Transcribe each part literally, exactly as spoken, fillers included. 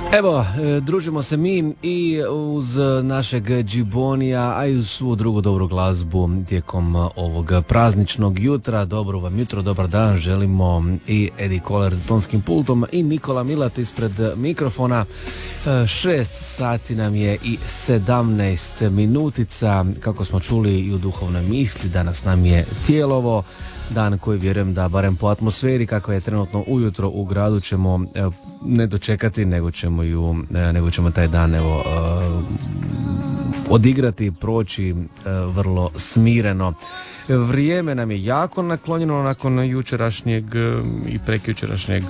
Evo, družimo se mi i uz našeg Džibonija, a i uz svu drugu dobru glazbu tijekom ovog prazničnog jutra. Dobro vam jutro, dobar dan, želimo i Edi Koler za tonskim pultom i Nikola Milat ispred mikrofona. Šest sati nam je i sedamnaest minutica, kako smo čuli i u duhovnoj misli, danas nam je Tijelovo. Dan koji vjerujem da barem po atmosferi kakva je trenutno ujutro u gradu ćemo ne dočekati, nego ćemo, ju, nego ćemo taj dan evo, odigrati, proći vrlo smireno. Vrijeme nam je jako naklonjeno nakon jučerašnjeg i prekjučerašnjeg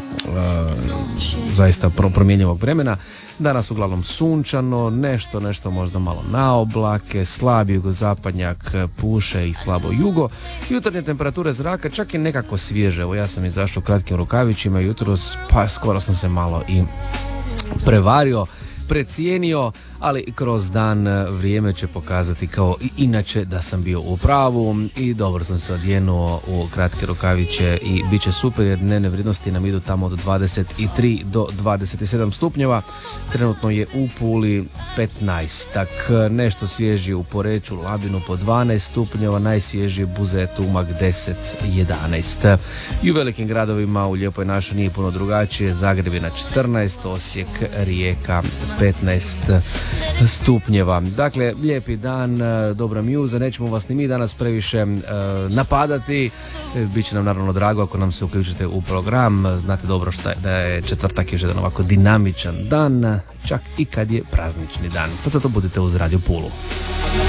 zaista promjenjivog vremena. Danas uglavnom sunčano, nešto, nešto možda malo na oblake, slab jugozapadnjak puše i slabo jugo. Jutarnje temperature zraka čak i nekako svježe. Evo ja sam izašao u kratkim rukavićima jutros, pa skoro sam se malo i prevario, precijenio, ali kroz dan vrijeme će pokazati kao i inače da sam bio u pravu i dobro sam se odjenuo u kratke rukaviće i bit će super jer dnevne vrijednosti nam idu tamo od dvadeset tri do dvadeset sedam stupnjeva. Trenutno je u Puli petnaest, tak nešto svježije u Poreču, Labinu po dvanaest stupnjeva, najsvježije Buzet, Umag deset jedanaest. I u velikim gradovima u Lijepoj našoj nije puno drugačije, Zagreb je na četrnaest, Osijek, Rijeka petnaest stupnjeva. Dakle, lijepi dan, dobra mjuza, nećemo vas ni mi danas previše uh, napadati. Biće nam naravno drago ako nam se uključite u program. Znate dobro šta je, da je četvrtak još jedan ovako dinamičan dan, čak i kad je praznični dan. Pa zato budite uz Radio Pulu.